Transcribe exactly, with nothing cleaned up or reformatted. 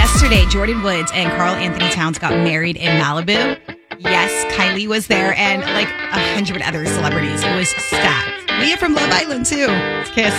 Yesterday, Jordan Woods and Carl Anthony Towns got married in Malibu. Yes, Kylie was there and like a hundred other celebrities. It was stacked. Leah from Love Island, too. It's K S